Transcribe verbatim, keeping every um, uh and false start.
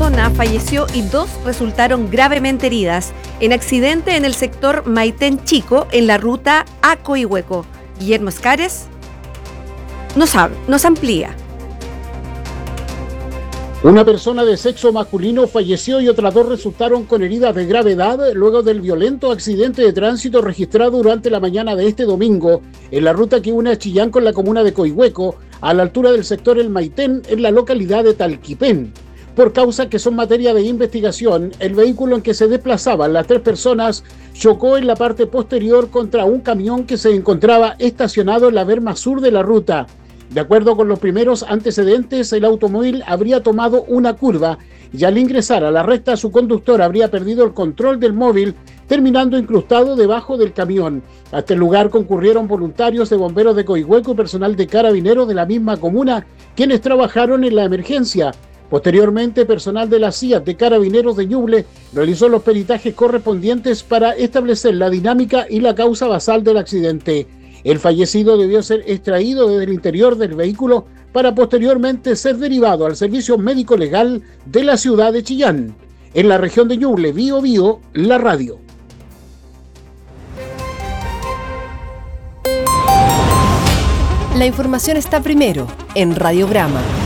persona falleció y dos resultaron gravemente heridas en accidente en el sector Maitén Chico, en la ruta a Coihueco. Guillermo Escares nos, nos amplía. Una persona de sexo masculino falleció y otras dos resultaron con heridas de gravedad luego del violento accidente de tránsito registrado durante la mañana de este domingo en la ruta que une a Chillán con la comuna de Coihueco, a la altura del sector El Maitén, en la localidad de Talquipén. Por causas que son materia de investigación, el vehículo en que se desplazaban las tres personas chocó en la parte posterior contra un camión que se encontraba estacionado en la berma sur de la ruta. De acuerdo con los primeros antecedentes, el automóvil habría tomado una curva y al ingresar a la recta su conductor habría perdido el control del móvil, terminando incrustado debajo del camión. Hasta el lugar concurrieron voluntarios de bomberos de Coihueco y personal de carabineros de la misma comuna, quienes trabajaron en la emergencia. Posteriormente, personal de la C I A de Carabineros de Ñuble realizó los peritajes correspondientes para establecer la dinámica y la causa basal del accidente. El fallecido debió ser extraído desde el interior del vehículo para posteriormente ser derivado al servicio médico legal de la ciudad de Chillán. En la región de Ñuble, Bío Bío, la radio. La información está primero en Radiograma.